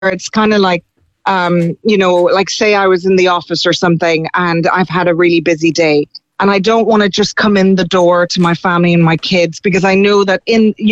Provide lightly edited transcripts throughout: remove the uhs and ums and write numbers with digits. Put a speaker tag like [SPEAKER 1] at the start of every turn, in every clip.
[SPEAKER 1] it's kind of like, like say I was in the office or something and I've had a really busy day. And I don't want to just come in the door to my family and my kids, because I know that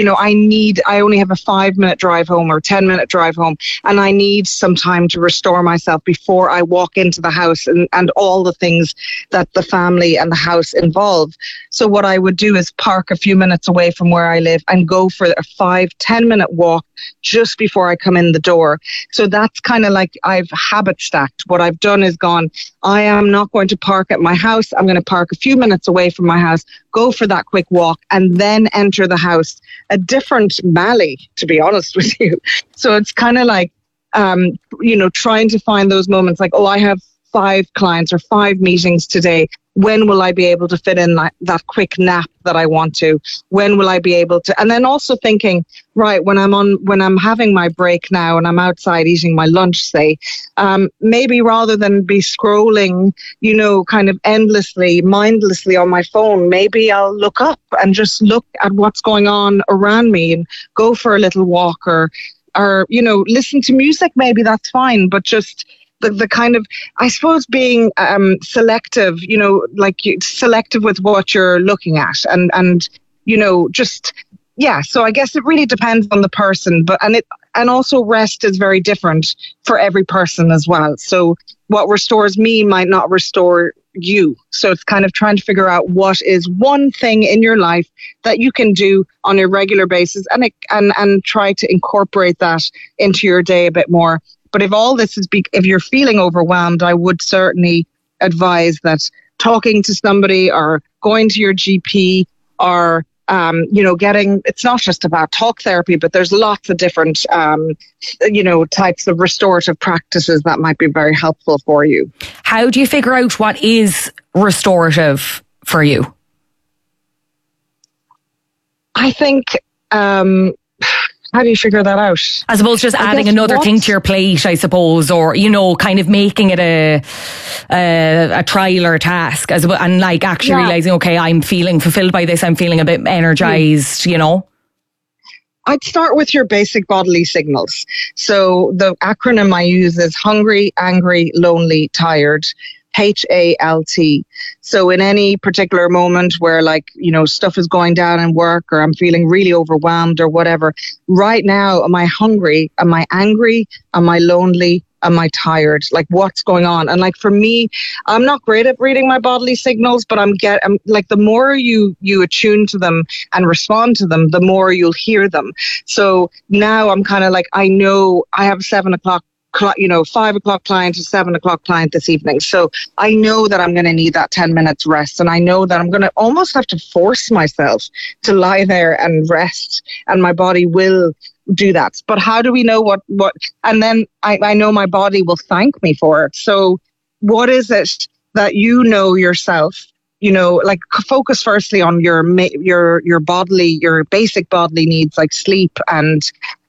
[SPEAKER 1] I only have a 5-minute drive home or 10-minute drive home, and I need some time to restore myself before I walk into the house and all the things that the family and the house involve. So what I would do is park a few minutes away from where I live and go for a 5-10 minute walk just before I come in the door. So that's kind of like I've habit stacked. What I've done is gone, I am not going to park at my house. I'm going to park a few minutes away from my house, go for that quick walk, and then enter the house. A different Mally, to be honest with you. So it's kind of like, trying to find those moments like, I have 5 clients or 5 meetings today. When will I be able to fit in that quick nap that I want to? When will I be able to? And then also thinking, right, when I'm having my break now and I'm outside eating my lunch, say, maybe rather than be scrolling, kind of endlessly, mindlessly on my phone, maybe I'll look up and just look at what's going on around me and go for a little walk or listen to music. Maybe that's fine, but just the kind of, I suppose, being selective, selective with what you're looking at and just, yeah. So I guess it really depends on the person, and also rest is very different for every person as well. So what restores me might not restore you. So it's kind of trying to figure out what is one thing in your life that you can do on a regular basis and try to incorporate that into your day a bit more. But if all this is, if you're feeling overwhelmed, I would certainly advise that talking to somebody or going to your GP or, it's not just about talk therapy, but there's lots of different, types of restorative practices that might be very helpful for you.
[SPEAKER 2] How do you figure out what is restorative for you?
[SPEAKER 1] I think, how do you figure that out?
[SPEAKER 2] I suppose just adding another thing to your plate, I suppose, or, kind of making it a trial or a task and like actually realizing, okay, I'm feeling fulfilled by this. I'm feeling a bit energized,
[SPEAKER 1] I'd start with your basic bodily signals. So the acronym I use is hungry, angry, lonely, tired. HALT. So in any particular moment where stuff is going down in work or I'm feeling really overwhelmed or whatever, right now, am I hungry? Am I angry? Am I lonely? Am I tired? Like, what's going on? And for me, I'm not great at reading my bodily signals, but I'm the more you attune to them and respond to them, the more you'll hear them. So now I'm kind of I know I have 7 o'clock 5 o'clock client to 7 o'clock client this evening. So I know that I'm going to need that 10 minutes rest. And I know that I'm going to almost have to force myself to lie there and rest. And my body will do that. But how do we know what, and then I know my body will thank me for it. So what is it that yourself, focus firstly on your bodily, your basic bodily needs like sleep and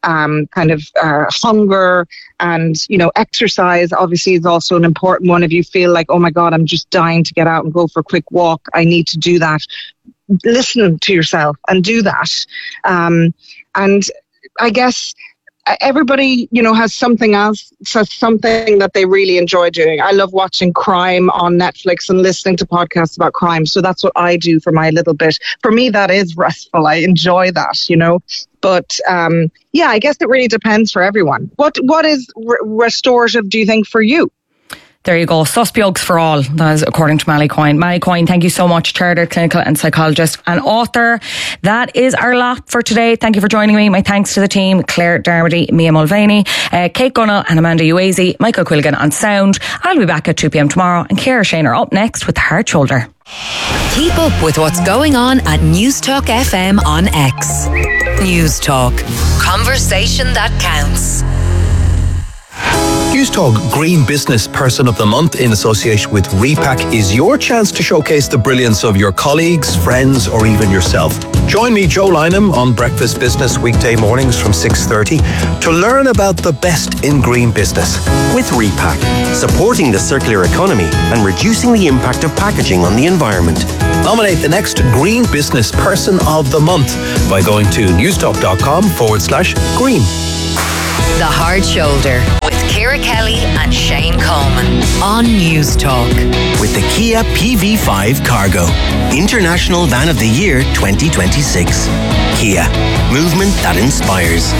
[SPEAKER 1] hunger and, exercise obviously is also an important one. If you feel like, oh my God, I'm just dying to get out and go for a quick walk, I need to do that. Listen to yourself and do that. And I guess everybody, has something else, something that they really enjoy doing. I love watching crime on Netflix and listening to podcasts about crime. So that's what I do for my little bit. For me, that is restful. I enjoy that, But I guess it really depends for everyone. What is restorative, do you think, for you?
[SPEAKER 2] There you go. Suspiugs for all. That is according to Mally Coyne. Mally Coyne, thank you so much. Chartered clinical and psychologist and author. That is our lot for today. Thank you for joining me. My thanks to the team. Claire Darmody, Mia Mulvaney, Kate Gunnell and Amanda Uazy, Michael Quilligan on sound. I'll be back at 2 p.m. tomorrow and Ciara Shane are up next with Hard Shoulder.
[SPEAKER 3] Keep up with what's going on at Newstalk FM on X. Newstalk. Conversation that counts.
[SPEAKER 4] Newstalk Green Business Person of the Month in association with Repack is your chance to showcase the brilliance of your colleagues, friends or even yourself. Join me, Joe Lynham, on Breakfast Business weekday mornings from 6:30 to learn about the best in green business.
[SPEAKER 5] With Repack, supporting the circular economy and reducing the impact of packaging on the environment.
[SPEAKER 4] Nominate the next Green Business Person of the Month by going to newstalk.com/green.
[SPEAKER 3] The Hard Shoulder with Ciara Kelly and Shane Coleman on News Talk.
[SPEAKER 5] With the Kia PV5 Cargo, International Van of the Year 2026. Kia, movement that inspires.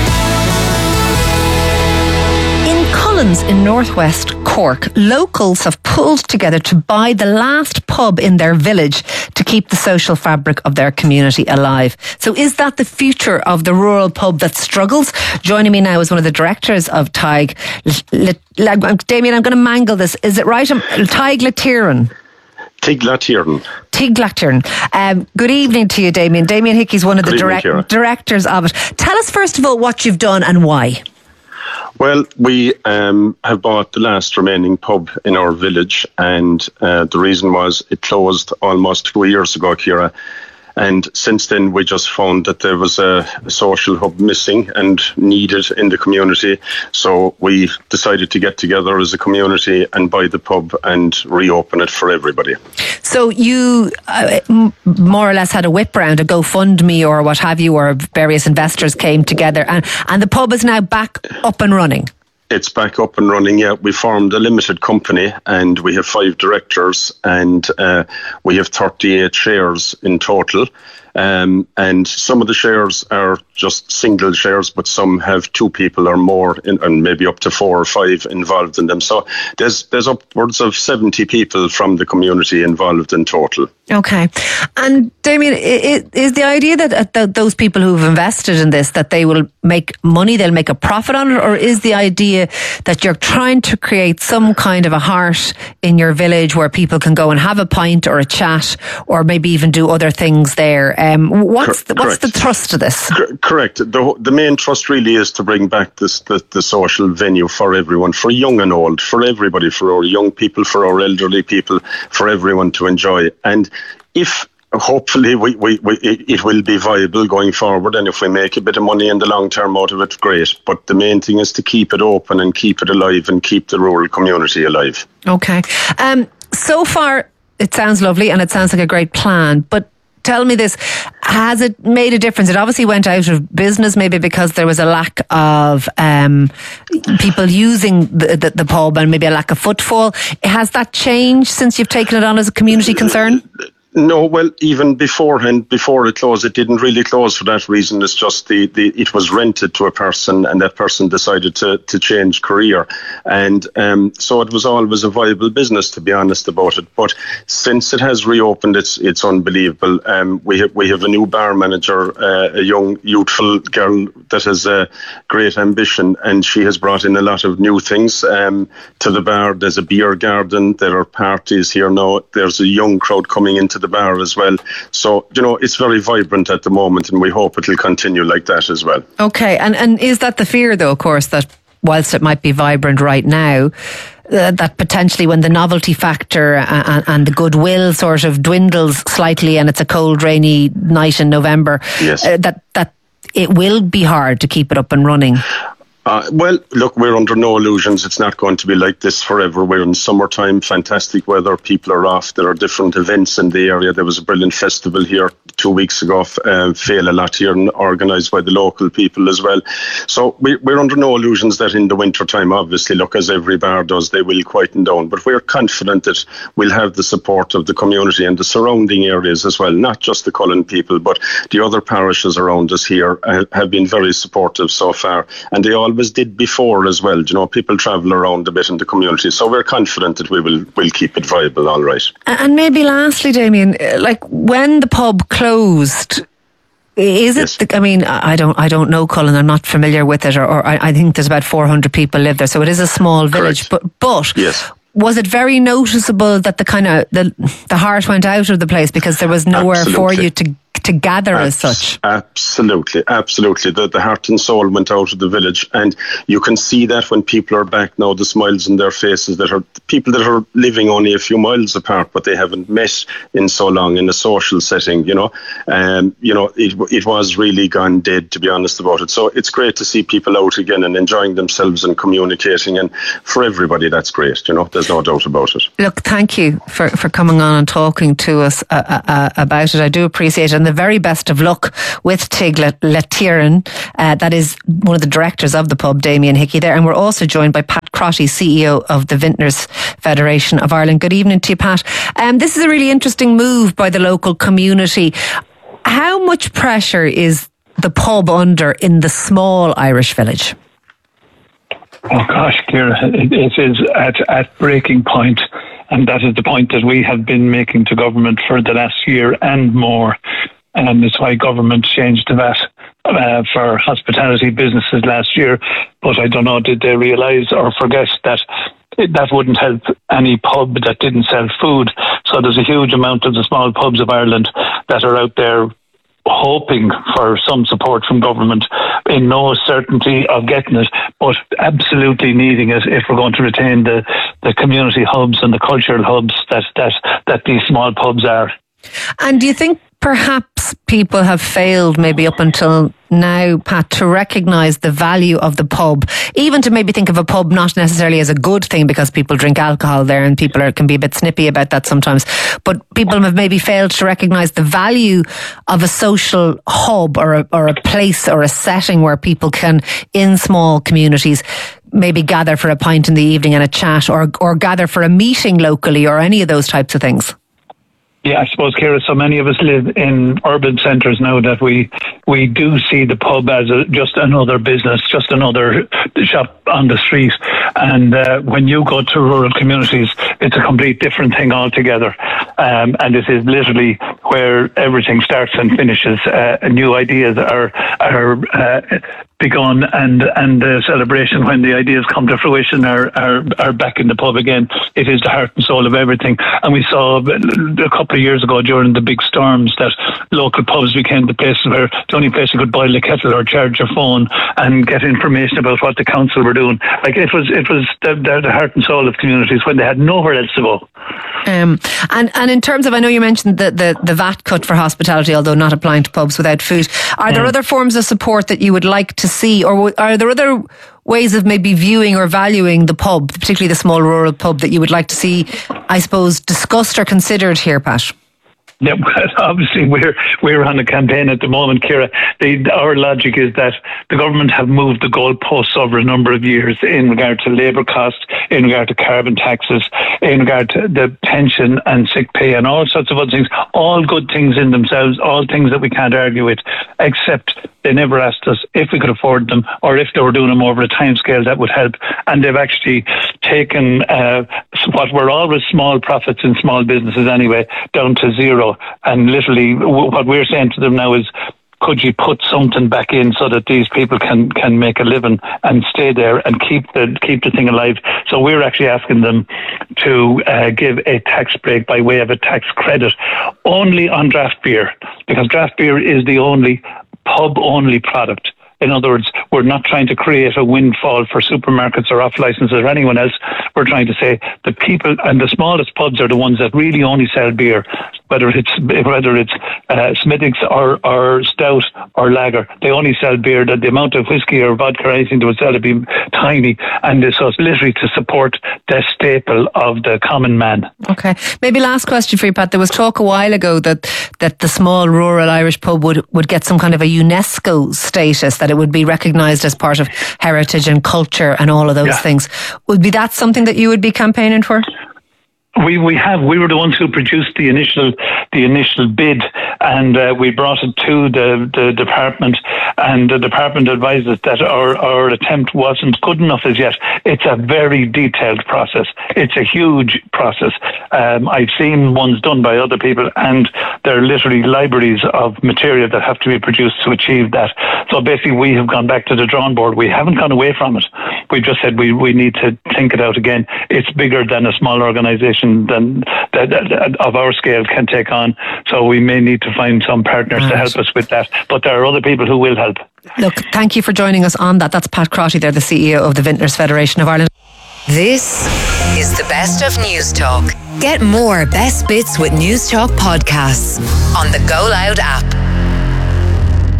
[SPEAKER 6] Collins in northwest Cork, locals have pulled together to buy the last pub in their village to keep the social fabric of their community alive. So is that the future of the rural pub that struggles? Joining me now is one of the directors of Taig. Damien, I'm going to mangle this. Is it right? Taig Latiran.
[SPEAKER 7] Tiglatirn.
[SPEAKER 6] Good evening to you, Damien. Damien Hickey's one of the directors of it. Tell us first of all what you've done and why.
[SPEAKER 7] Well, we have bought the last remaining pub in our village, and the reason was it closed almost 2 years ago, Ciara. And since then, we just found that there was a social hub missing and needed in the community. So we decided to get together as a community and buy the pub and reopen it for everybody.
[SPEAKER 6] So you more or less had a whip round, a GoFundMe or what have you, or various investors came together, and the pub is now back up and running.
[SPEAKER 7] It's back up and running, yeah. We formed a limited company and we have 5 directors and we have 38 shares in total. And some of the shares are just single shares, but some have 2 people or more and maybe up to 4 or 5 involved in them. So there's upwards of 70 people from the community involved in total.
[SPEAKER 6] Okay. And Damien, is the idea that those people who've invested in this, that they will make money, they'll make a profit on it, or is the idea that you're trying to create some kind of a heart in your village where people can go and have a pint or a chat or maybe even do other things there? What's the thrust of this?
[SPEAKER 7] Correct. The main thrust really is to bring back the social venue for everyone, for young and old, for everybody, for our young people, for our elderly people, for everyone to enjoy. And if hopefully it will be viable going forward, and if we make a bit of money in the long term out of it, great. But the main thing is to keep it open and keep it alive and keep the rural community alive.
[SPEAKER 6] Okay. So far, it sounds lovely and it sounds like a great plan, but tell me this, has it made a difference? It obviously went out of business maybe because there was a lack of people using the pub and maybe a lack of footfall. Has that changed since you've taken it on as a community concern?
[SPEAKER 7] No, well, even beforehand, before it closed, it didn't really close for that reason. It's just it was rented to a person, and that person decided to change career, and so it was always a viable business, to be honest about it. But since it has reopened, it's unbelievable. We have a new bar manager, a young, youthful girl that has a great ambition, and she has brought in a lot of new things to the bar. There's a beer garden. There are parties here now. There's a young crowd coming into the bar as well. So, it's very vibrant at the moment, and we hope it'll continue like that as well.
[SPEAKER 6] Okay, and is that the fear, though, of course, that whilst it might be vibrant right now, that potentially when the novelty factor and the goodwill sort of dwindles slightly and it's a cold, rainy night in November,
[SPEAKER 7] yes.
[SPEAKER 6] that it will be hard to keep it up and running?
[SPEAKER 7] Well, look, we're under no illusions. It's not going to be like this forever. We're in summertime, fantastic weather, people are off. There are different events in the area. There was a brilliant festival here 2 weeks ago, Féile Láithíreann, organised by the local people as well. So we're under no illusions that in the winter time, obviously, look, as every bar does, they will quieten down. But we're confident that we'll have the support of the community and the surrounding areas as well, not just the Cullen people, but the other parishes around us here have been very supportive so far. And they always did before as well. People travel around a bit in the community. So we're confident that we'll keep it viable, all right.
[SPEAKER 6] And maybe lastly, Damien, like when the pub closed, is it?
[SPEAKER 7] Yes.
[SPEAKER 6] I don't know Cullen. I'm not familiar with it, or I think there's about 400 people live there, so it is a small village.
[SPEAKER 7] Correct.
[SPEAKER 6] But
[SPEAKER 7] yes.
[SPEAKER 6] Was it very noticeable that the heart went out of the place because there was nowhere for you to gather as such?
[SPEAKER 7] Absolutely. The heart and soul went out of the village, and you can see that when people are back now, the smiles in their faces, that are people that are living only a few miles apart, but they haven't met in so long in a social setting, it was really gone dead, to be honest about it. So it's great to see people out again and enjoying themselves and communicating, and for everybody that's great, there's no doubt about it.
[SPEAKER 6] Look, thank you for coming on and talking to us about it. I do appreciate it. And the very best of luck with Tig Letiran. That is one of the directors of the pub, Damien Hickey there. And we're also joined by Pat Crotty, CEO of the Vintners Federation of Ireland. Good evening to you, Pat. This is a really interesting move by the local community. How much pressure is the pub under in the small Irish village?
[SPEAKER 8] Oh gosh, Ciara, it is at breaking point, and that is the point that we have been making to government for the last year and more. And it's why government changed the VAT for hospitality businesses last year. But I don't know, did they realise or forget that that wouldn't help any pub that didn't sell food? So there's a huge amount of the small pubs of Ireland that are out there hoping for some support from government, in no certainty of getting it, but absolutely needing it if we're going to retain the community hubs and the cultural hubs that these small pubs are.
[SPEAKER 6] And do you think perhaps people have failed maybe up until now, Pat, to recognise the value of the pub, even to maybe think of a pub not necessarily as a good thing because people drink alcohol there and people can be a bit snippy about that sometimes, but people have maybe failed to recognise the value of a social hub or a place or a setting where people can, in small communities, maybe gather for a pint in the evening and a chat, or gather for a meeting locally, or any of those types of things.
[SPEAKER 8] Yeah, I suppose, Ciara, so many of us live in urban centres now that we do see the pub as just another business, just another shop on the street. And when you go to rural communities, it's a complete different thing altogether. And it is literally where everything starts and finishes. New ideas are begun, and the celebration when the ideas come to fruition are back in the pub again. It is the heart and soul of everything. And we saw a couple of years ago during the big storms that local pubs became the only place you could boil a kettle or charge your phone and get information about what the council were doing. Like it was the heart and soul of communities when they had nowhere else to go.
[SPEAKER 6] And in terms of, I know you mentioned the VAT cut for hospitality, although not applying to pubs without food. Are there other forms of support that you would like to see, or are there other ways of maybe viewing or valuing the pub, particularly the small rural pub, that you would like to see, I suppose, discussed or considered here, Pat?
[SPEAKER 8] Yeah, obviously we're on a campaign at the moment, Ciara. Our logic is that the government have moved the goalposts over a number of years in regard to labour costs, in regard to carbon taxes, in regard to the pension and sick pay and all sorts of other things. All good things in themselves, all things that we can't argue with, except they never asked us if we could afford them or if they were doing them over a time scale that would help. And they've actually taken what were always small profits in small businesses anyway, down to zero. And literally what we're saying to them now is, could you put something back in so that these people can make a living and stay there and keep the thing alive? So we're actually asking them to give a tax break by way of a tax credit only on draft beer, because draft beer is the only pub-only product. In other words, we're not trying to create a windfall for supermarkets or off-licenses or anyone else. We're trying to say the people, and the smallest pubs are the ones that really only sell beer, whether it's Smithwick's or Stout or Lager. They only sell beer. That the amount of whiskey or vodka or anything they would sell would be tiny. And so it's literally to support the staple of the common man. Okay.
[SPEAKER 6] Maybe last question for you, Pat. There was talk a while ago that the small rural Irish pub would get some kind of a UNESCO status, that it would be recognised as part of heritage and culture and all of those things. Would be that something that you would be campaigning for?
[SPEAKER 8] We were the ones who produced the initial bid, and we brought it to the department, and the department advised us that our attempt wasn't good enough as yet. It's a very detailed process. It's a huge process. I've seen ones done by other people, and they're literally libraries of material that have to be produced to achieve that. So basically we have gone back to the drawing board. We haven't gone away from it. We just said we need to think it out again. It's bigger than a small organisation than that of our scale can take on. So we may need to find some partners to help us with that. But there are other people who will help.
[SPEAKER 6] Look, thank you for joining us on that. That's Pat Crotty there, the CEO of the Vintners Federation of Ireland.
[SPEAKER 3] This is the best of News Talk. Get more best bits with News Talk podcasts on the Go Loud app.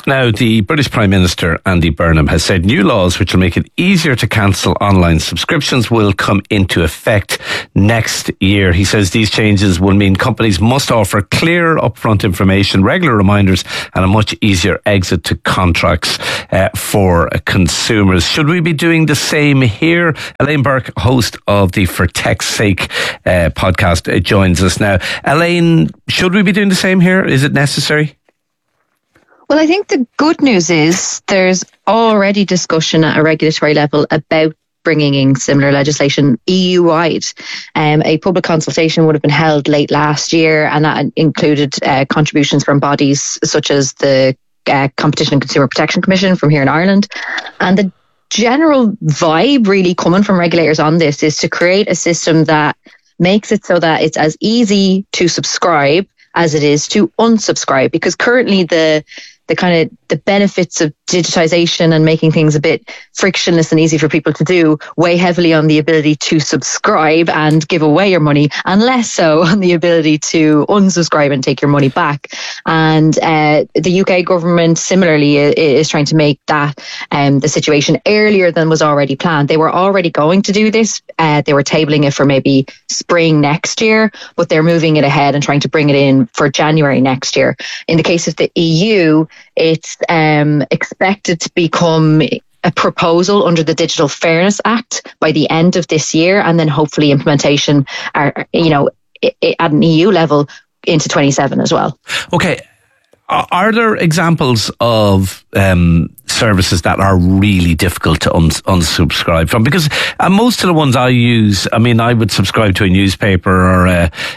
[SPEAKER 9] Now, the British Prime Minister, Andy Burnham, has said new laws which will make it easier to cancel online subscriptions will come into effect next year. He says these changes will mean companies must offer clear upfront information, regular reminders, and a much easier exit to contracts for consumers. Should we be doing the same here? Elaine Burke, host of the For Tech's Sake podcast, joins us now. Elaine, should we be doing the same here? Is it necessary?
[SPEAKER 10] Well, I think the good news is there's already discussion at a regulatory level about bringing in similar legislation EU-wide. A public consultation would have been held late last year, and that included contributions from bodies such as the Competition and Consumer Protection Commission from here in Ireland. And the general vibe really coming from regulators on this is to create a system that makes it so that it's as easy to subscribe as it is to unsubscribe, because currently the benefits of digitization and making things a bit frictionless and easy for people to do weigh heavily on the ability to subscribe and give away your money, and less so on the ability to unsubscribe and take your money back. And the UK government similarly is trying to make that the situation earlier than was already planned. They were already going to do this. They were tabling it for maybe spring next year, but they're moving it ahead and trying to bring it in for January next year. In the case of the EU, it's expected to become a proposal under the Digital Fairness Act by the end of this year, and then hopefully implementation at an EU level into 27 as well.
[SPEAKER 9] Okay. Are there examples of services that are really difficult to unsubscribe from? Because most of the ones I use, I mean, I would subscribe to a newspaper or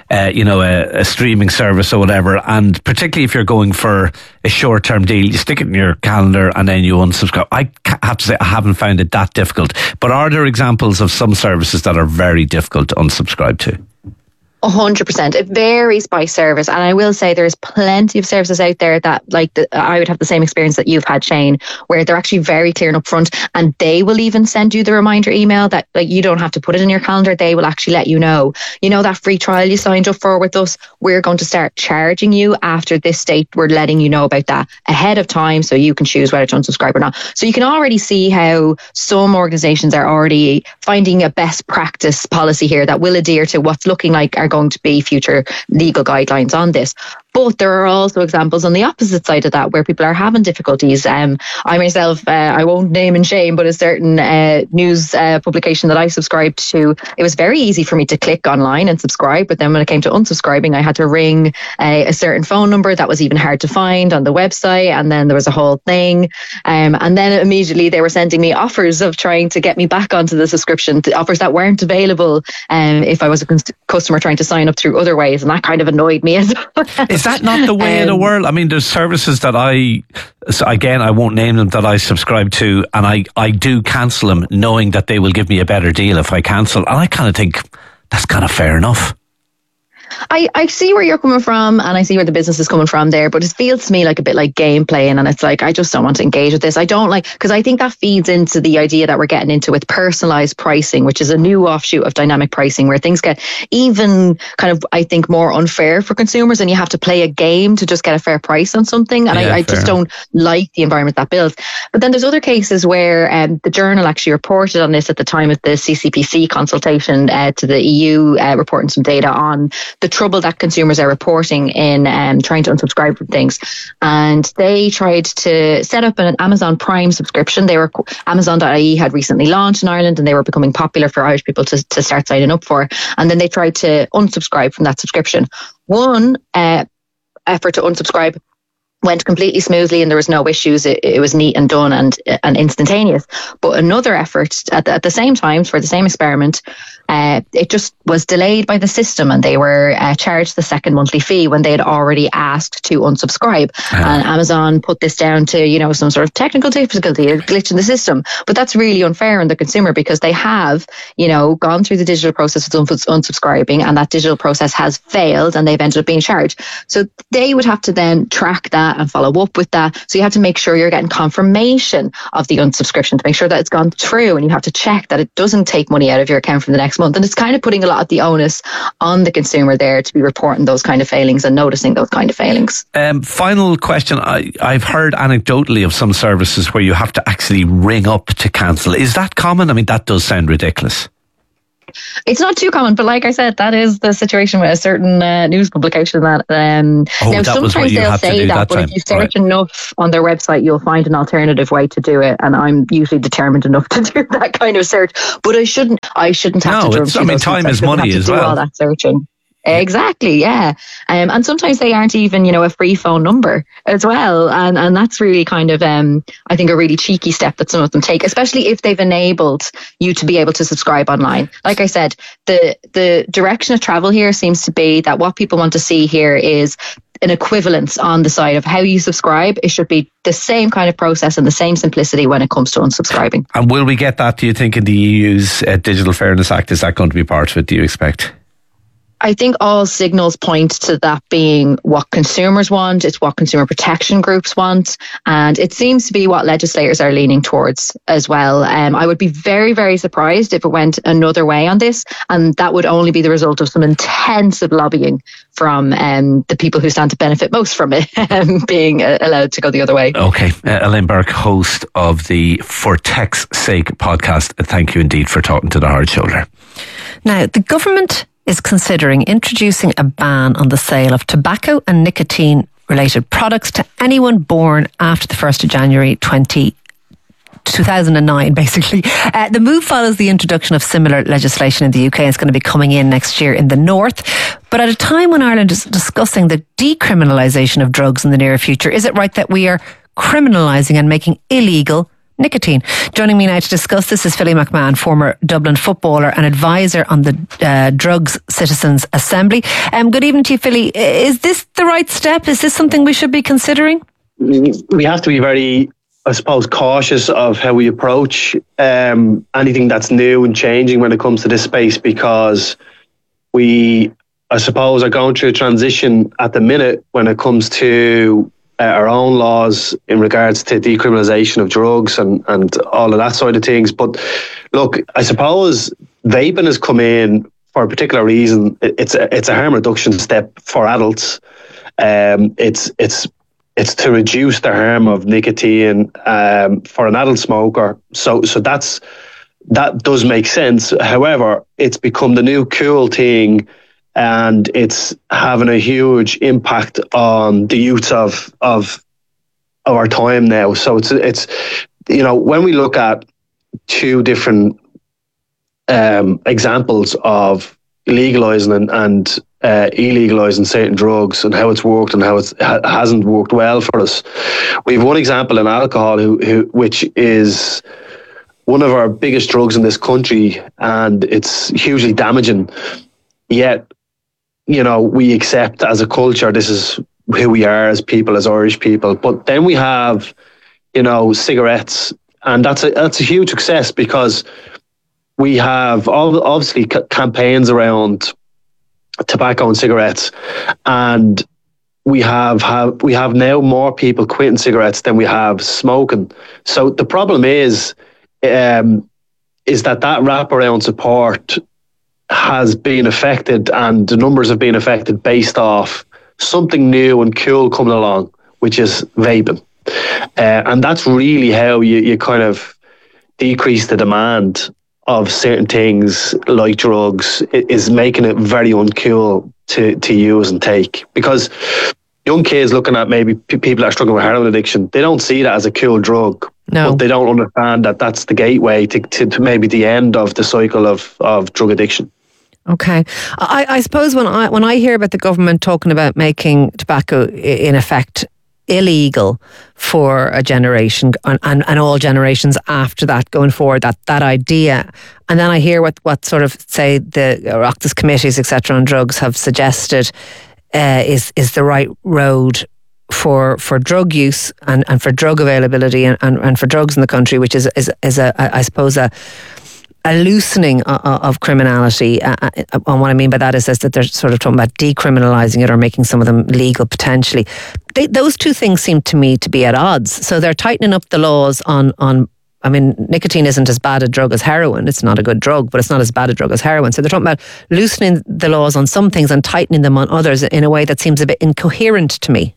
[SPEAKER 9] a streaming service or whatever, and particularly if you're going for a short-term deal, you stick it in your calendar and then you unsubscribe. I have to say I haven't found it that difficult. But are there examples of some services that are very difficult to unsubscribe to?
[SPEAKER 10] 100%. It varies by service. And I will say there's plenty of services out there that I would have the same experience that you've had, Shane, where they're actually very clear and upfront, and they will even send you the reminder email that you don't have to put it in your calendar. They will actually let you know, that free trial you signed up for with us, we're going to start charging you after this date. We're letting you know about that ahead of time so you can choose whether to unsubscribe or not. So you can already see how some organisations are already finding a best practice policy here that will adhere to what's looking like are going to be future legal guidelines on this. But there are also examples on the opposite side of that where people are having difficulties. I myself, I won't name and shame, but a certain news publication that I subscribed to, it was very easy for me to click online and subscribe. But then when it came to unsubscribing, I had to ring a certain phone number that was even hard to find on the website. And then there was a whole thing. And then immediately they were sending me offers of trying to get me back onto the subscription, offers that weren't available if I was a customer trying to sign up through other ways. And that kind of annoyed me as well.
[SPEAKER 9] Is that not the way of the world? I mean, there's services that I won't name them, that I subscribe to, and I do cancel them knowing that they will give me a better deal if I cancel. And I kind of think that's kind of fair enough.
[SPEAKER 10] I see where you're coming from, and I see where the business is coming from there, but it feels to me like a bit like game playing, and it's like I just don't want to engage with this. I don't like, because I think that feeds into the idea that we're getting into with personalised pricing, which is a new offshoot of dynamic pricing, where things get even kind of, I think, more unfair for consumers, and you have to play a game to just get a fair price on something, and I just don't like the environment that builds. But then there's other cases where the Journal actually reported on this at the time of the CCPC consultation to the EU, reporting some data on the trouble that consumers are reporting in trying to unsubscribe from things. And they tried to set up an Amazon Prime subscription. Amazon.ie had recently launched in Ireland, and they were becoming popular for Irish people to start signing up for. And then they tried to unsubscribe from that subscription. One effort to unsubscribe went completely smoothly and there was no issues. It was neat and done and instantaneous. But another effort at the same time for the same experiment, it just was delayed by the system, and they were charged the second monthly fee when they had already asked to unsubscribe. And Amazon put this down to, some sort of technical difficulty, a glitch in the system. But that's really unfair on the consumer, because they have, gone through the digital process of unsubscribing, and that digital process has failed and they've ended up being charged. So they would have to then track that that and follow up with that. So you have to make sure you're getting confirmation of the unsubscription to make sure that it's gone through, and you have to check that it doesn't take money out of your account from the next month. And it's kind of putting a lot of the onus on the consumer there to be reporting those kind of failings and noticing those kind of failings.
[SPEAKER 9] Final question. I've heard anecdotally of some services where you have to actually ring up to cancel. Is that common? I mean, that does sound ridiculous.
[SPEAKER 10] It's not too common, but like I said, that is the situation with a certain news publication that now sometimes they'll say that, but if you search enough on their website, you'll find an alternative way to do it. And I'm usually determined enough to do that kind of search, but I shouldn't have to.
[SPEAKER 9] I mean, time is money as well.
[SPEAKER 10] Do all that searching. Exactly, yeah. And sometimes they aren't even, a free phone number as well. And that's really kind of, I think, a really cheeky step that some of them take, especially if they've enabled you to be able to subscribe online. Like I said, the direction of travel here seems to be that what people want to see here is an equivalence on the side of how you subscribe. It should be the same kind of process and the same simplicity when it comes to unsubscribing. And
[SPEAKER 9] will we get that, do you think, in the EU's Digital Fairness Act? Is that going to be part of it, do you expect?
[SPEAKER 10] I think all signals point to that being what consumers want. It's what consumer protection groups want. And it seems to be what legislators are leaning towards as well. I would be very, very surprised if it went another way on this. And that would only be the result of some intensive lobbying from the people who stand to benefit most from it being allowed to go the other way.
[SPEAKER 9] Okay. Elaine Burke, host of the For Tech's Sake podcast. Thank you indeed for talking to the Hard Shoulder.
[SPEAKER 6] Now, the government is considering introducing a ban on the sale of tobacco and nicotine-related products to anyone born after the 1st of January 2009, basically. The move follows the introduction of similar legislation in the UK. It's going to be coming in next year in the north. But at a time when Ireland is discussing the decriminalisation of drugs in the near future, is it right that we are criminalising and making illegal nicotine? Joining me now to discuss this is Philly McMahon, former Dublin footballer and advisor on the Drugs Citizens Assembly. Good evening to you, Philly. Is this the right step? Is this something we should be considering?
[SPEAKER 11] We have to be very, I suppose, cautious of how we approach anything that's new and changing when it comes to this space, because we, I suppose, are going through a transition at the minute when it comes to our own laws in regards to decriminalisation of drugs and all of that side of things. But look, I suppose vaping has come in for a particular reason. It's a harm reduction step for adults. It's to reduce the harm of nicotine for an adult smoker. So that does make sense. However, it's become the new cool thing, and it's having a huge impact on the youth of our time now. So it's when we look at two different examples of legalising and illegalising certain drugs and how it's worked and how it hasn't worked well for us. We have one example in alcohol, which is one of our biggest drugs in this country, and it's hugely damaging. Yet, we accept as a culture this is who we are as people, as Irish people. But then we have, cigarettes, and that's a huge success because we have obviously campaigns around tobacco and cigarettes, and we have now more people quitting cigarettes than we have smoking. So the problem is that wraparound support has been affected, and the numbers have been affected based off something new and cool coming along, which is vaping. And that's really how you kind of decrease the demand of certain things like drugs. It is making it very uncool to use and take, because young kids looking at maybe people that are struggling with heroin addiction, they don't see that as a cool drug. No. But they don't understand that that's the gateway to maybe the end of the cycle of drug addiction.
[SPEAKER 6] Okay. I suppose when I hear about the government talking about making tobacco in effect illegal for a generation and all generations after that going forward, that idea, and then I hear what sort of, say, the Oireachtas committees, etc., on drugs have suggested is the right road for drug use and for drug availability and for drugs in the country, which is I suppose a loosening of criminality. And what I mean by that is that they're sort of talking about decriminalising it or making some of them legal potentially. Those two things seem to me to be at odds. So they're tightening up the laws on I mean, nicotine isn't as bad a drug as heroin. It's not a good drug, but it's not as bad a drug as heroin. So they're talking about loosening the laws on some things and tightening them on others in a way that seems a bit incoherent to me.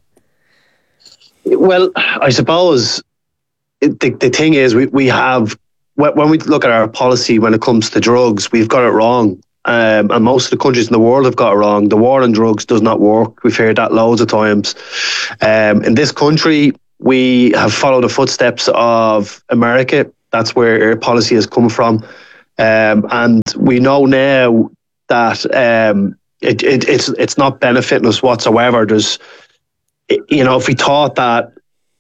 [SPEAKER 11] Well, I suppose the thing is we have, when we look at our policy when it comes to drugs, we've got it wrong. And most of the countries in the world have got it wrong. The war on drugs does not work. We've heard that loads of times. In this country, we have followed the footsteps of America. That's where our policy has come from. And we know now that it's not benefiting us whatsoever. There's, if we thought that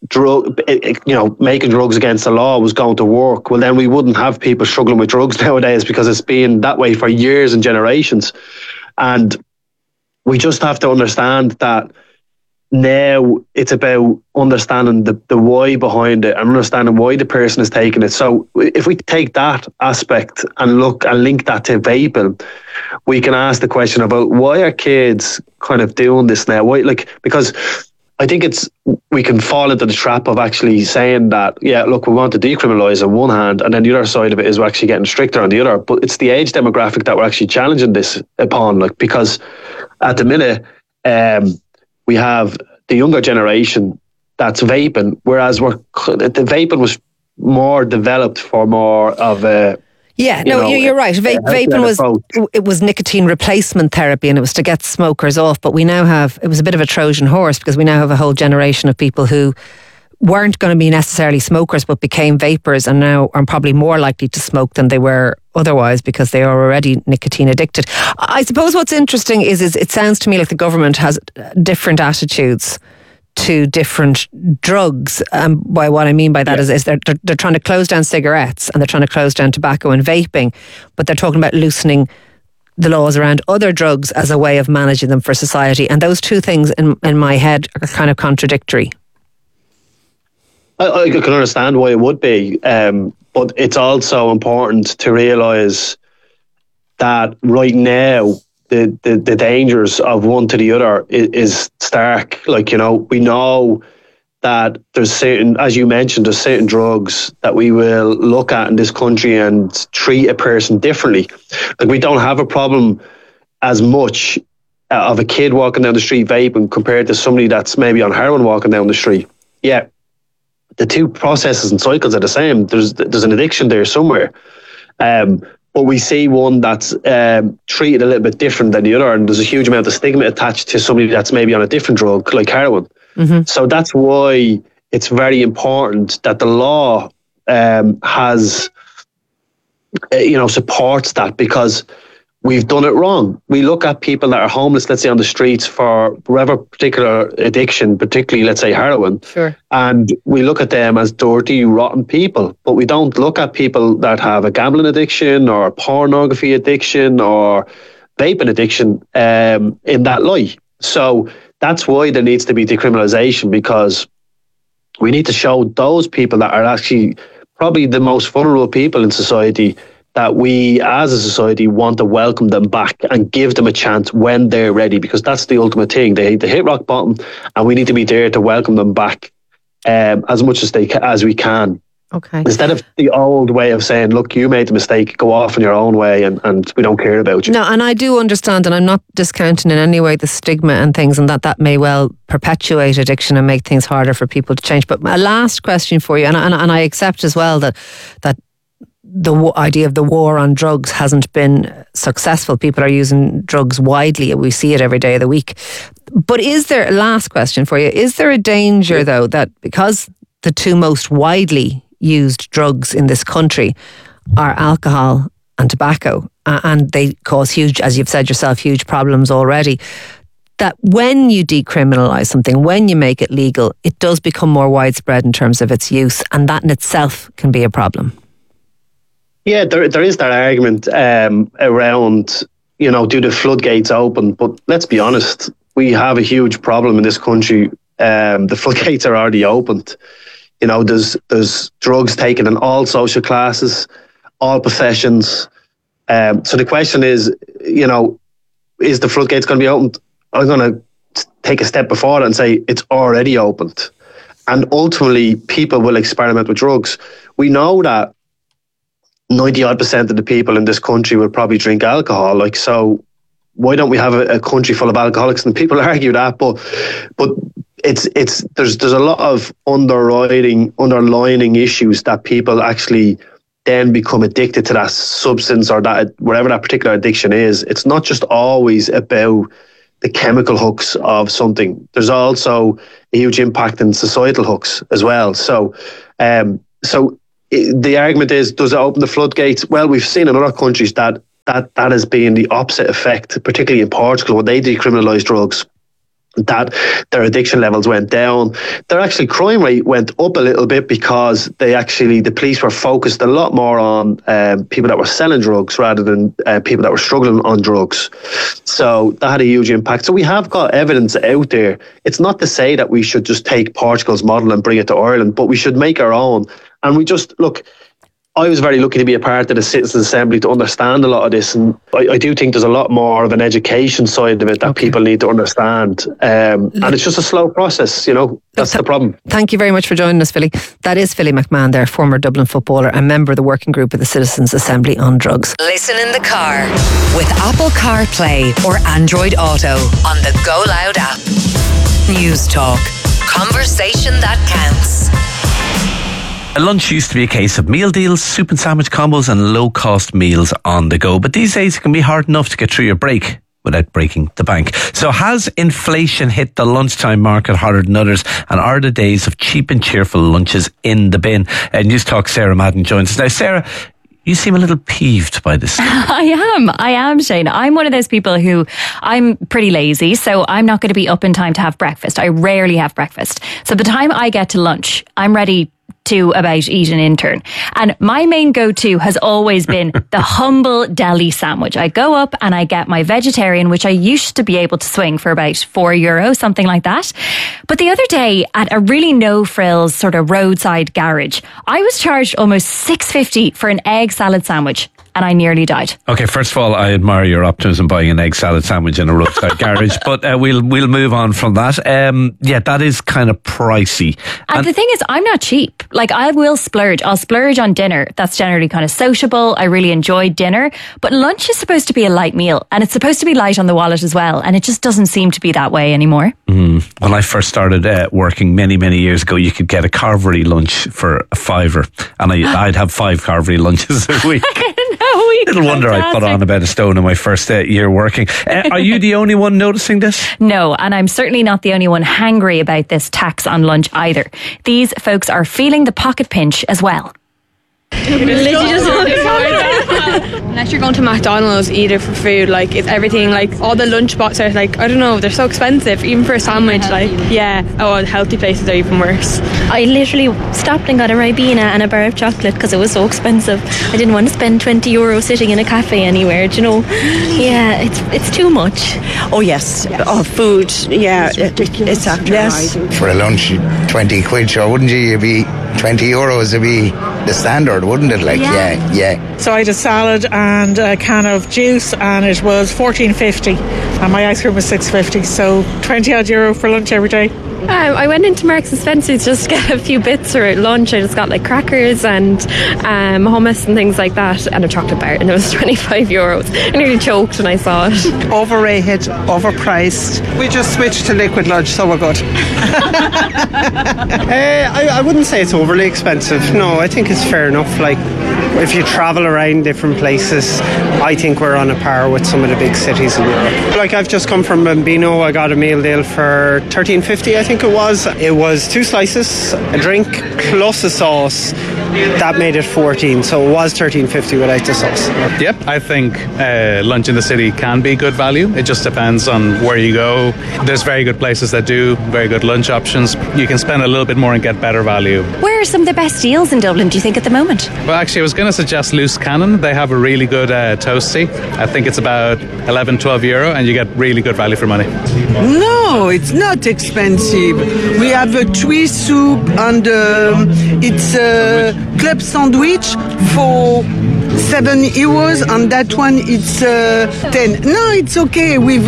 [SPEAKER 11] making drugs against the law was going to work, well, then we wouldn't have people struggling with drugs nowadays, because it's been that way for years and generations. And we just have to understand that now it's about understanding the why behind it and understanding why the person is taking it. So if we take that aspect and look and link that to vaping, we can ask the question about why are kids kind of doing this now? Why, because I think we can fall into the trap of actually saying that, yeah, look, we want to decriminalise on one hand, and then the other side of it is we're actually getting stricter on the other. But it's the age demographic that we're actually challenging this upon, because at the minute, we have the younger generation that's vaping, whereas the vaping was more developed for more of a...
[SPEAKER 6] Yeah, you're right. Vaping was nicotine replacement therapy, and it was to get smokers off. But we now have, it was a bit of a Trojan horse, because we now have a whole generation of people who weren't going to be necessarily smokers but became vapors, and now are probably more likely to smoke than they were otherwise because they are already nicotine addicted. I suppose what's interesting is it sounds to me like the government has different attitudes to different drugs. By what I mean by that is they're trying to close down cigarettes and they're trying to close down tobacco and vaping, but they're talking about loosening the laws around other drugs as a way of managing them for society. And those two things in my head are kind of contradictory.
[SPEAKER 11] I can understand why it would be, but it's also important to realise that right now the dangers of one to the other is stark. We know that there's certain, as you mentioned, there's certain drugs that we will look at in this country and treat a person differently. We don't have a problem as much of a kid walking down the street vaping compared to somebody that's maybe on heroin walking down the street. Yeah, the two processes and cycles are the same. There's an addiction there somewhere. But we see one that's treated a little bit different than the other, and there's a huge amount of stigma attached to somebody that's maybe on a different drug, like heroin. Mm-hmm. So that's why it's very important that the law has, supports that, because we've done it wrong. We look at people that are homeless, let's say on the streets for whatever particular addiction, particularly, let's say, heroin.
[SPEAKER 6] Sure.
[SPEAKER 11] And we look at them as dirty, rotten people. But we don't look at people that have a gambling addiction or a pornography addiction or vaping addiction in that light. So that's why there needs to be decriminalisation, because we need to show those people that are actually probably the most vulnerable people in society that we as a society want to welcome them back and give them a chance when they're ready, because that's the ultimate thing. They hit rock bottom, and we need to be there to welcome them back as much as we can.
[SPEAKER 6] Okay.
[SPEAKER 11] Instead of the old way of saying, look, you made the mistake, go off in your own way, and we don't care about you.
[SPEAKER 6] No, and I do understand, and I'm not discounting in any way the stigma and things, and that may well perpetuate addiction and make things harder for people to change. But a last question for you, and I accept as well that the idea of the war on drugs hasn't been successful. People are using drugs widely. We see it every day of the week. But last question for you, is there a danger, though, that because the two most widely used drugs in this country are alcohol and tobacco, and they cause huge, as you've said yourself, huge problems already, that when you decriminalise something, when you make it legal, it does become more widespread in terms of its use, and that in itself can be a problem?
[SPEAKER 11] Yeah, there is that argument around, do the floodgates open? But let's be honest, we have a huge problem in this country. The floodgates are already opened. There's drugs taken in all social classes, all professions. So the question is, you know, is the floodgates going to be opened? I'm going to take a step before that and say it's already opened. And ultimately, people will experiment with drugs. We know that 90% of the people in this country will probably drink alcohol. Like, so why don't we have a country full of alcoholics? And people argue that, but there's a lot of underlining issues that people actually then become addicted to that substance or that whatever that particular addiction is. It's not just always about the chemical hooks of something. There's also a huge impact in societal hooks as well. So the argument is, does it open the floodgates? Well, we've seen in other countries that has been the opposite effect, particularly in Portugal when they decriminalised drugs, that their addiction levels went down. Their actually crime rate went up a little bit because the police were focused a lot more on people that were selling drugs rather than people that were struggling on drugs. So that had a huge impact. So we have got evidence out there. It's not to say that we should just take Portugal's model and bring it to Ireland, but we should make our own. And we just, look, I was very lucky to be a part of the Citizens' Assembly to understand a lot of this, and I do think there's a lot more of an education side of it that people need to understand, and it's just a slow process, you know. That's the problem.
[SPEAKER 6] Thank you very much for joining us, Philly. That is Philly McMahon there, former Dublin footballer and member of the working group of the Citizens' Assembly on drugs.
[SPEAKER 3] Listen in the car with Apple CarPlay or Android Auto on the Go Loud app. News Talk. Conversation that counts.
[SPEAKER 9] A lunch used to be a case of meal deals, soup and sandwich combos and low-cost meals on the go. But these days it can be hard enough to get through your break without breaking the bank. So has inflation hit the lunchtime market harder than others? And are the days of cheap and cheerful lunches in the bin? News Talk Sarah Madden joins us. Now, Sarah, you seem a little peeved by this.
[SPEAKER 12] I am, Shane. I'm one of those people who, I'm pretty lazy, so I'm not going to be up in time to have breakfast. I rarely have breakfast. So the time I get to lunch, I'm ready to about eat an intern. And my main go-to has always been the humble deli sandwich. I go up and I get my vegetarian, which I used to be able to swing for about €4, something like that. But the other day at a really no-frills sort of roadside garage, I was charged almost $6.50 for an egg salad sandwich. And I nearly died.
[SPEAKER 9] Okay, first of all, I admire your optimism buying an egg salad sandwich in a roadside garage, but we'll move on from that. Yeah, that is kind of pricey.
[SPEAKER 12] And the thing is, I'm not cheap. Like, I will splurge. I'll splurge on dinner. That's generally kind of sociable. I really enjoy dinner. But lunch is supposed to be a light meal, and it's supposed to be light on the wallet as well. And it just doesn't seem to be that way anymore.
[SPEAKER 9] When I first started working many, many years ago, you could get a Carvery lunch for €5. And I'd have 5 Carvery lunches a week. Little wonder I put on about a stone in my first year working. Are you the only one noticing this?
[SPEAKER 12] No, and I'm certainly not the only one hangry about this tax on lunch either. These folks are feeling the pocket pinch as well.
[SPEAKER 13] Unless you're going to McDonald's either for food, like it's everything, like all the lunch boxes are like, I don't know, they're so expensive, even for a sandwich, like, yeah. Oh, healthy places are even worse.
[SPEAKER 14] I literally stopped and got a Ribena and a bar of chocolate because it was so expensive. I didn't want to spend €20 sitting in a cafe anywhere, do you know? Yeah, it's too much.
[SPEAKER 15] Oh yes, oh, food, yeah, it's after yes.
[SPEAKER 16] For a lunch, 20 quid, sure, wouldn't you? You'd be €20 would be the standard, wouldn't it? Like, yeah.
[SPEAKER 17] So I had a salad and a can of juice, and it was $14.50, and my ice cream was $6.50. So €20 for lunch every day.
[SPEAKER 13] I went into Marks and Spencer's just to get a few bits for lunch. I just got like crackers and hummus and things like that, and a chocolate bar, and it was €25. I nearly choked when I saw it.
[SPEAKER 15] Overrated, overpriced. We just switched to liquid lunch, so we're good. I wouldn't say it's overly expensive. No, I think it's fair enough. Like, if you travel around different places, I think we're on a par with some of the big cities in Europe. Like, I've just come from Bambino. I got a meal deal for $13.50, I think it was. It was 2 slices, a drink, plus a sauce. That made it 14, so it was $13.50 without the sauce.
[SPEAKER 18] Yep, I think lunch in the city can be good value. It just depends on where you go. There's very good places that do very good lunch options. You can spend a little bit more and get better value.
[SPEAKER 12] Where are some of the best deals in Dublin, do you think, at the moment?
[SPEAKER 18] Well, actually, I was going to suggest Loose Cannon. They have a really good toasty. I think it's about €11-12, and you get really good value for money.
[SPEAKER 15] No, it's not expensive. We have a tree soup, and it's a club sandwich for
[SPEAKER 19] 7 euros, and that one it's 10. No, it's okay with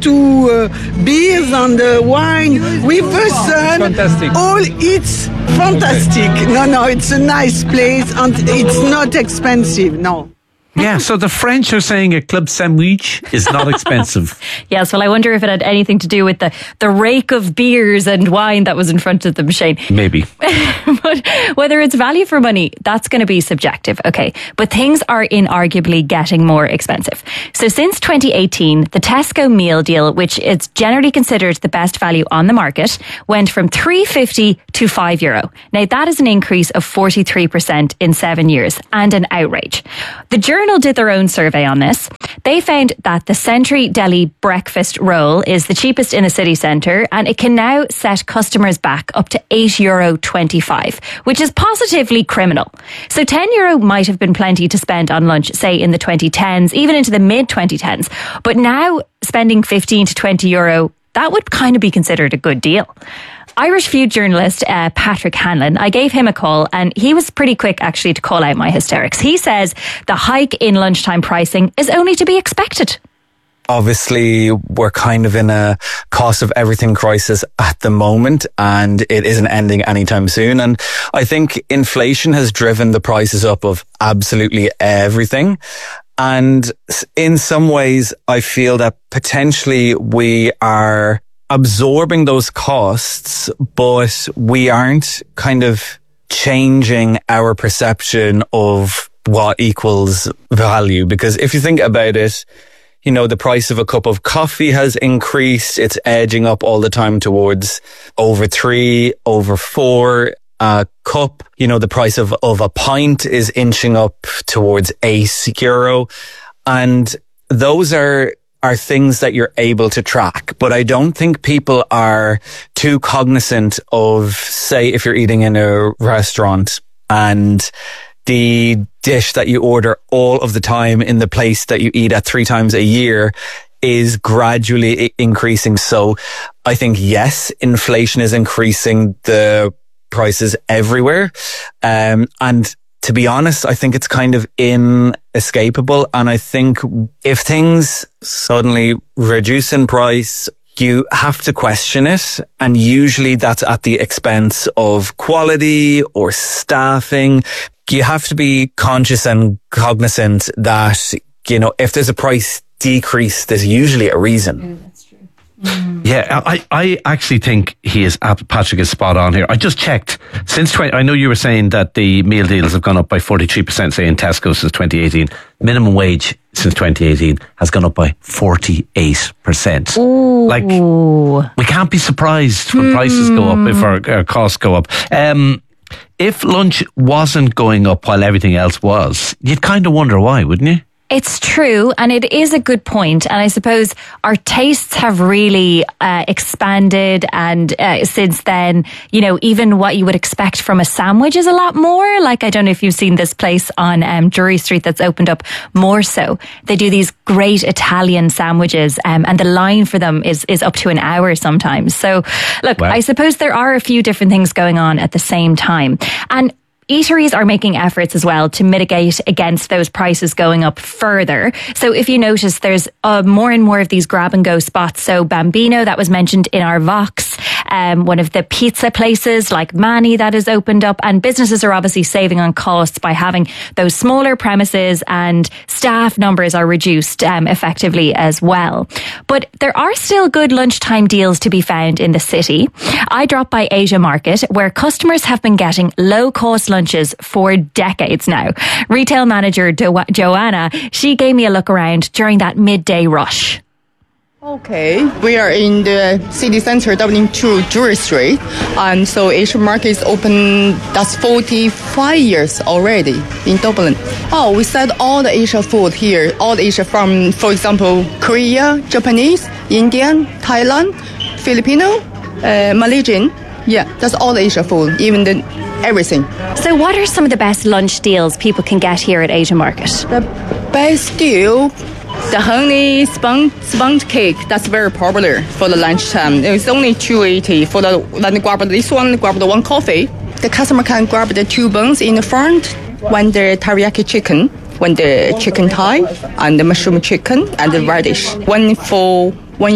[SPEAKER 19] 2 beers and wine with the sun.
[SPEAKER 20] Fantastic.
[SPEAKER 19] All it's fantastic. No, it's a nice place and it's not expensive. No.
[SPEAKER 9] Yeah, so the French are saying a club sandwich is not expensive.
[SPEAKER 12] Yes, well, I wonder if it had anything to do with the rake of beers and wine that was in front of them, Shane.
[SPEAKER 9] Maybe.
[SPEAKER 12] But whether it's value for money, that's going to be subjective, okay? But things are inarguably getting more expensive. So since 2018, the Tesco meal deal, which is generally considered the best value on the market, went from €3.50 to €5. Now, that is an increase of 43% in 7 years and an outrage. The Journal did their own survey on this. They found that the Century Deli breakfast roll is the cheapest in a city centre, and it can now set customers back up to €8.25, which is positively criminal. So €10 might have been plenty to spend on lunch, say in the 2010s, even into the mid-2010s. But now spending €15 to €20, that would kind of be considered a good deal. Irish Feud journalist Patrick Hanlon, I gave him a call and he was pretty quick actually to call out my hysterics. He says the hike in lunchtime pricing is only to be expected.
[SPEAKER 20] Obviously, we're kind of in a cost of everything crisis at the moment, and it isn't ending anytime soon. And I think inflation has driven the prices up of absolutely everything. And in some ways, I feel that potentially we are absorbing those costs, but we aren't kind of changing our perception of what equals value. Because if you think about it, you know, the price of a cup of coffee has increased. It's edging up all the time towards over 3, over 4 a cup. You know, the price of a pint is inching up towards €8. And those are things that you're able to track. But I don't think people are too cognizant of, say, if you're eating in a restaurant and the dish that you order all of the time in the place that you eat at 3 times a year is gradually increasing. So I think, yes, inflation is increasing the prices everywhere. And to be honest, I think it's kind of inescapable. And I think if things suddenly reduce in price, you have to question it. And usually that's at the expense of quality or staffing. You have to be conscious and cognizant that, you know, if there's a price decrease, there's usually a reason.
[SPEAKER 9] Yeah, I actually think Patrick is spot on here. I just checked. I know you were saying that the meal deals have gone up by 43%, say in Tesco since 2018. Minimum wage since 2018 has gone up by 48%.
[SPEAKER 12] Ooh.
[SPEAKER 9] Like, we can't be surprised when prices go up, if our costs go up. If lunch wasn't going up while everything else was, you'd kind of wonder why, wouldn't you?
[SPEAKER 12] It's true, and it is a good point. And I suppose our tastes have really expanded, and since then, you know, even what you would expect from a sandwich is a lot more. Like, I don't know if you've seen this place on Drury Street that's opened up more so. They do these great Italian sandwiches, and the line for them is up to an hour sometimes. So, look, wow. I suppose there are a few different things going on at the same time. And eateries are making efforts as well to mitigate against those prices going up further. So if you notice, there's more and more of these grab and go spots. So Bambino, that was mentioned in our Vox, one of the pizza places like Manny that has opened up, and businesses are obviously saving on costs by having those smaller premises, and staff numbers are reduced effectively as well. But there are still good lunchtime deals to be found in the city. I dropped by Asia Market, where customers have been getting low cost lunches for decades now. Retail manager Joanna, she gave me a look around during that midday rush.
[SPEAKER 21] Okay, we are in the city center, Dublin 2, Drury Street, and so Asia Market is open, that's 45 years already in Dublin. Oh, we sell all the Asia food here, all the Asia from, for example, Korea, Japanese, Indian, Thailand, Filipino, Malaysian. Yeah, that's all the Asia food, even everything.
[SPEAKER 12] So what are some of the best lunch deals people can get here at Asia Market?
[SPEAKER 21] The best deal, the honey sponge cake, that's very popular for the lunchtime. It's only $2.80 for then grab this one, grab the one coffee. The customer can grab the 2 buns in the front, one the teriyaki chicken, One the chicken thigh and the mushroom chicken and the radish. One for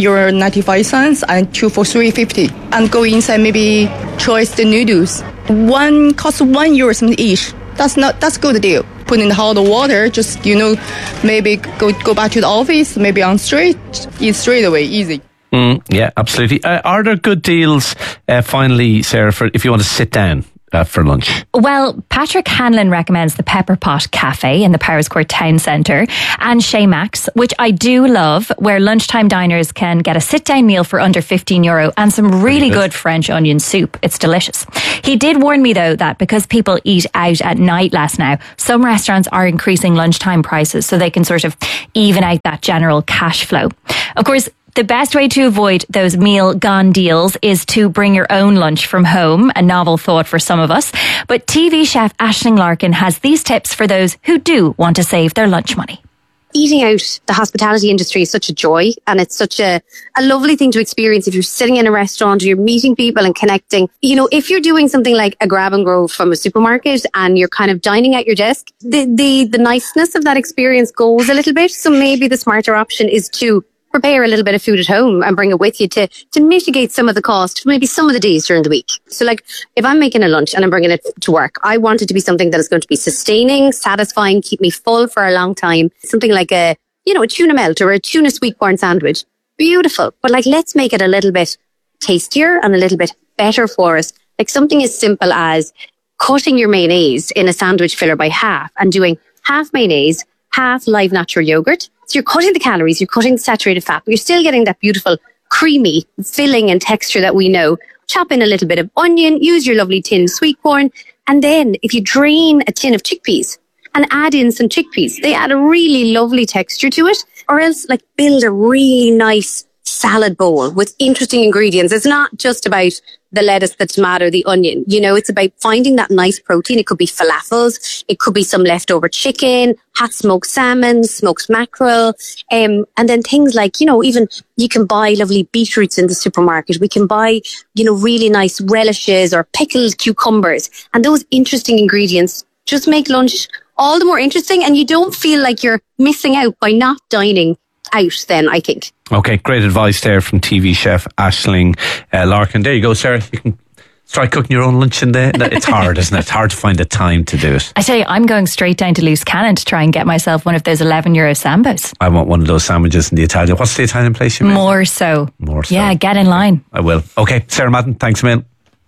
[SPEAKER 21] €1.95 and two for $3.50. And go inside maybe choice the noodles. One costs €1 something each. That's good deal. Put in the hot water, just maybe go back to the office, maybe on street, eat straight away, easy.
[SPEAKER 9] Yeah, absolutely. Are there good deals, finally, Sarah, for if you want to sit down for lunch?
[SPEAKER 12] Well, Patrick Hanlon recommends the Pepper Pot Cafe in the Powerscourt Town Centre and Chez Max, which I do love, where lunchtime diners can get a sit-down meal for under €15 and some really good French onion soup. It's delicious. He did warn me, though, that because people eat out at night less now, some restaurants are increasing lunchtime prices so they can sort of even out that general cash flow. Of course, the best way to avoid those meal gone deals is to bring your own lunch from home, a novel thought for some of us. But TV chef Aisling Larkin has these tips for those who do want to save their lunch money.
[SPEAKER 1] Eating out, the hospitality industry is such a joy, and it's such a lovely thing to experience if you're sitting in a restaurant or you're meeting people and connecting. If you're doing something like a grab and go from a supermarket and you're kind of dining at your desk, the niceness of that experience goes a little bit. So maybe the smarter option is to prepare a little bit of food at home and bring it with you to mitigate some of the cost, maybe some of the days during the week. So like if I'm making a lunch and I'm bringing it to work, I want it to be something that is going to be sustaining, satisfying, keep me full for a long time. Something like a tuna melt or a tuna sweet corn sandwich. Beautiful. But let's make it a little bit tastier and a little bit better for us. Like something as simple as cutting your mayonnaise in a sandwich filler by half and doing half mayonnaise, half live natural yogurt. So you're cutting the calories, you're cutting the saturated fat, but you're still getting that beautiful, creamy filling and texture that we know. Chop in a little bit of onion, use your lovely tin sweet corn, and then if you drain a tin of chickpeas and add in some chickpeas, they add a really lovely texture to it. Or else build a really nice salad bowl with interesting ingredients. It's not just about the lettuce, the tomato, the onion. It's about finding that nice protein. It could be falafels. It could be some leftover chicken, hot smoked salmon, smoked mackerel. And then things like, even you can buy lovely beetroots in the supermarket. We can buy, really nice relishes or pickled cucumbers. And those interesting ingredients just make lunch all the more interesting. And you don't feel like you're missing out by not dining out then, I think.
[SPEAKER 9] Okay, great advice there from TV chef Aisling Larkin. There you go, Sarah. You can start cooking your own lunch in there. It's hard, isn't it? It's hard to find the time to do it.
[SPEAKER 12] I tell you, I'm going straight down to Loose Cannon to try and get myself one of those €11 sambos.
[SPEAKER 9] I want one of those sandwiches in the Italian. What's the Italian place you made?
[SPEAKER 12] More so. Yeah, get in line.
[SPEAKER 9] I will. Okay, Sarah Madden, thanks a million.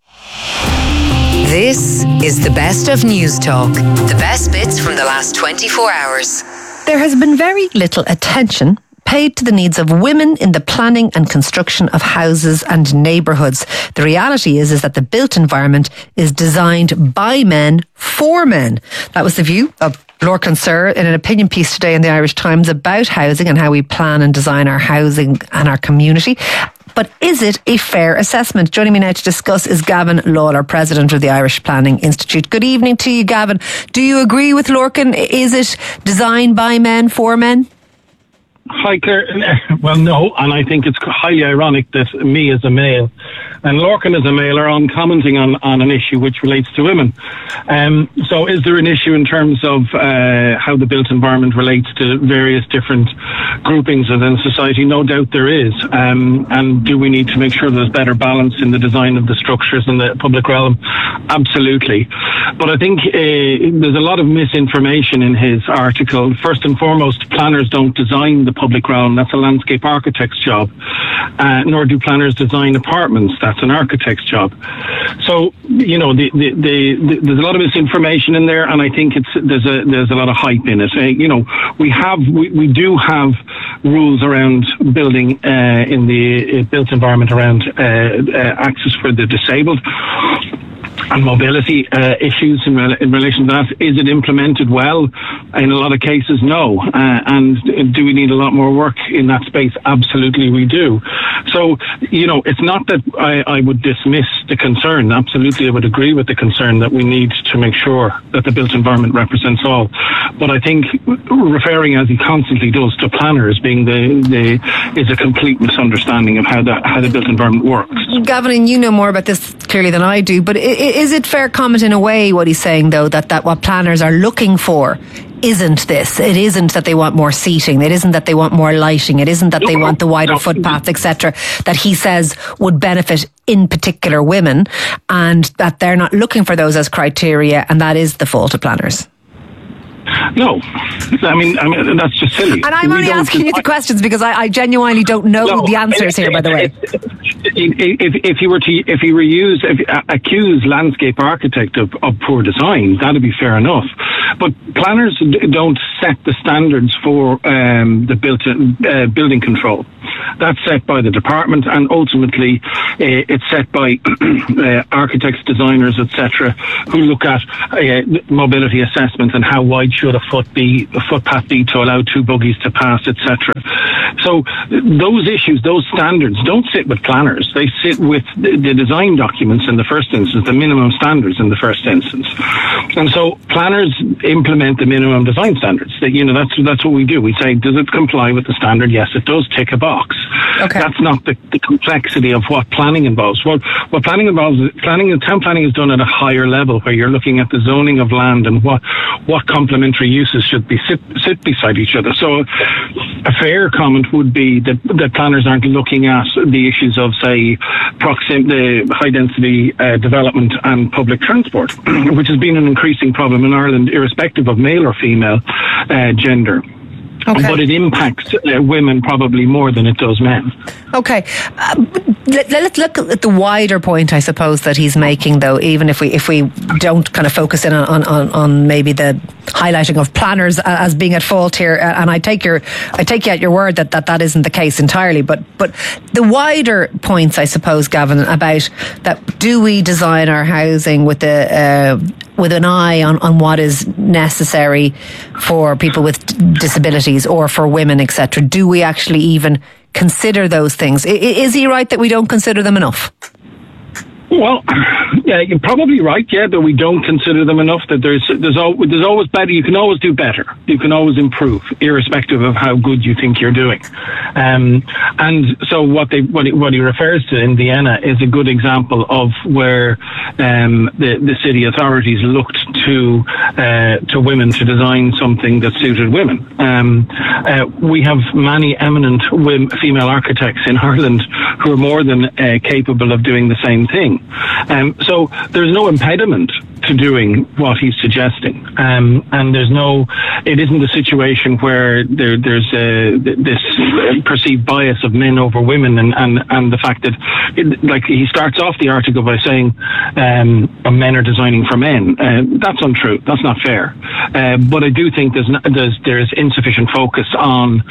[SPEAKER 3] This is the best of News Talk. The best bits from the last 24 hours.
[SPEAKER 6] There has been very little attention paid to the needs of women in the planning and construction of houses and neighbourhoods. The reality is that the built environment is designed by men for men. That was the view of Lorcan Sir in an opinion piece today in the Irish Times about housing and how we plan and design our housing and our community. But is it a fair assessment? Joining me now to discuss is Gavin Lawler, President of the Irish Planning Institute. Good evening to you, Gavin. Do you agree with Lorcan? Is it designed by men for men?
[SPEAKER 22] Hi, Claire. Well, no, and I think it's highly ironic that me as a male and Lorcan as a male are on commenting on an issue which relates to women. So is there an issue in terms of how the built environment relates to various different groupings within society? No doubt there is. And do we need to make sure there's better balance in the design of the structures in the public realm? Absolutely. But I think there's a lot of misinformation in his article. First and foremost, planners don't design the public realm. That's a landscape architect's job. Nor do planners design apartments. That's an architect's job. So, there's a lot of misinformation in there, and I think there's a lot of hype in it. We do have rules around building in the built environment around access for the disabled and mobility issues in relation to that. Is it implemented well? In a lot of cases, no. And do we need a lot more work in that space? Absolutely, we do. So, it's not that I would dismiss the concern. Absolutely, I would agree with the concern that we need to make sure that the built environment represents all. But I think referring, as he constantly does, to planners being is a complete misunderstanding of how the built environment works.
[SPEAKER 6] Gavin, you know more about this clearly than I do, but Is it fair comment in a way what he's saying though that what planners are looking for isn't this? It isn't that they want more seating. It isn't that they want more lighting. It isn't that they want the wider footpaths, etc. That he says would benefit in particular women, and that they're not looking for those as criteria, and that is the fault of planners.
[SPEAKER 22] No, I mean that's just silly.
[SPEAKER 6] And I'm only asking you the questions because I genuinely don't know the answers here. By the way,
[SPEAKER 22] if you were to accuse landscape architect of poor design, that'd be fair enough. But planners don't set the standards for the building control. That's set by the department, and ultimately it's set by architects, designers, etc., who look at mobility assessments and how wide should a footpath be to allow two buggies to pass, etc. So those issues, those standards, don't sit with planners. They sit with the design documents in the first instance, the minimum standards in the first instance. And so planners implement the minimum design standards. That's what we do. We say, does it comply with the standard? Yes, it does. Tick a box. Okay. That's not the complexity of what planning involves. What planning involves, town planning is done at a higher level, where you're looking at the zoning of land and what complementary uses should be sit beside each other. So a fair comment would be that planners aren't looking at the issues of, say, the high density development and public transport, which has been an increasing problem in Ireland, irrespective of male or female gender. Okay. But it impacts women probably more than it does men.
[SPEAKER 6] Okay. Let's look at the wider point, I suppose, that he's making, though, even if we don't kind of focus in on maybe the highlighting of planners as being at fault here. And I take you at your word that isn't the case entirely. But the wider points, I suppose, Gavin, about that, do we design our housing with an eye on what is necessary for people with disabilities or for women, etc.? Do we actually even consider those things? Is he right that we don't consider them enough?
[SPEAKER 22] Well, yeah, you're probably right. Yeah, that we don't consider them enough. That there's always better. You can always do better. You can always improve, irrespective of how good you think you're doing. And so what he refers to in Vienna is a good example of where the city authorities looked to women to design something that suited women. We have many eminent female architects in Ireland who are more than capable of doing the same thing. So there's no impediment to doing what he's suggesting, and it isn't a situation where there's this perceived bias of men over women, and the fact that he starts off the article by saying men are designing for men. That's untrue. That's not fair. But I do think there's insufficient focus on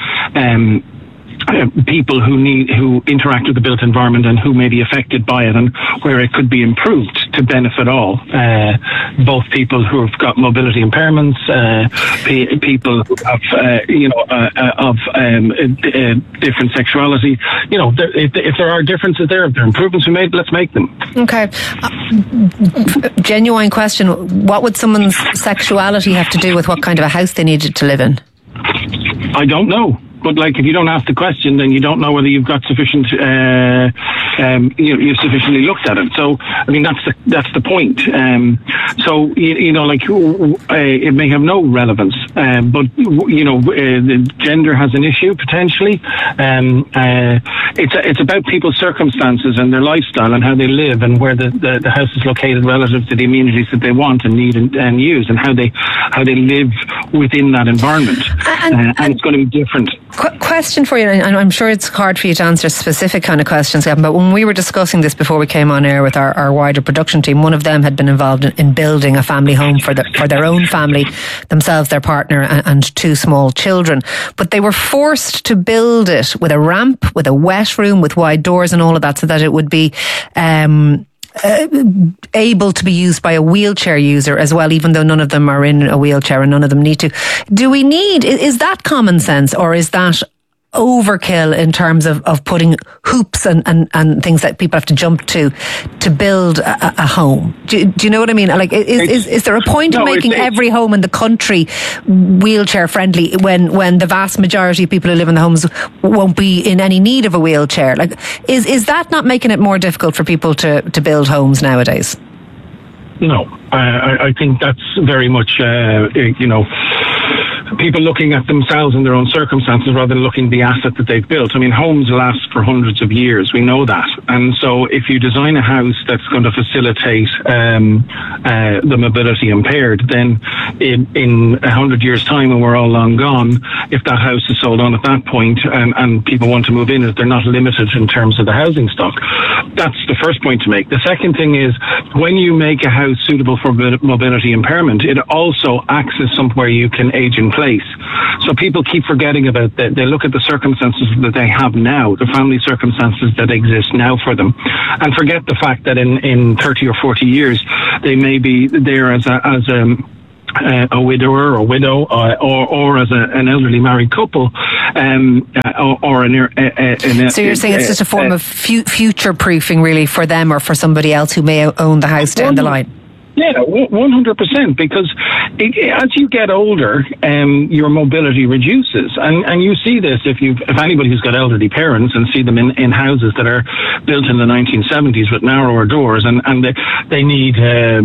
[SPEAKER 22] people who interact with the built environment and who may be affected by it, and where it could be improved to benefit all, both people who have got mobility impairments, people who have of different sexuality. If there are differences there, if there are improvements we made, let's make them.
[SPEAKER 6] Okay. Genuine question: what would someone's sexuality have to do with what kind of a house they needed to live in?
[SPEAKER 22] I don't know. But if you don't ask the question, then you don't know whether you've got sufficient, you've sufficiently looked at it. So, I mean, that's the point. It may have no relevance, but the gender has an issue potentially. It's about people's circumstances and their lifestyle and how they live and where the house is located relative to the amenities that they want and need and use, and how they live within that environment. And it's going to be different.
[SPEAKER 6] Question for you, and I'm sure it's hard for you to answer specific kind of questions, Gavin, but when we were discussing this before we came on air with our wider production team, one of them had been involved in building a family home for their own family, themselves, their partner, and two small children. But they were forced to build it with a ramp, with a wet room, with wide doors and all of that, so that it would be able to be used by a wheelchair user as well, even though none of them are in a wheelchair and none of them need to. Is that common sense, or is that overkill in terms of putting hoops and things that people have to jump to build a home? Do you know what I mean? Is there a point of making every home in the country wheelchair friendly when the vast majority of people who live in the homes won't be in any need of a wheelchair? Is that not making it more difficult for people to build homes nowadays?
[SPEAKER 22] No, I think that's very much, people looking at themselves and their own circumstances rather than looking at the asset that they've built. I mean, homes last for hundreds of years. We know that. And so if you design a house that's going to facilitate the mobility impaired, then in 100 years' time, when we're all long gone, if that house is sold on at that point and people want to move in, they're not limited in terms of the housing stock. That's the first point to make. The second thing is, when you make a house suitable for mobility impairment, it also acts as somewhere you can age in place. So people keep forgetting about that. They look at the circumstances that they have now, the family circumstances that exist now for them, and forget the fact that in 30 or 40 years they may be there as a widower or widow, or as an elderly married couple,
[SPEAKER 6] so you're saying it's just a form of future proofing, really, for them or for somebody else who may own the house down the line.
[SPEAKER 22] Yeah, 100%, because as you get older, your mobility reduces, and you see this if anybody who's got elderly parents and see them in houses that are built in the 1970s with narrower doors, and they need a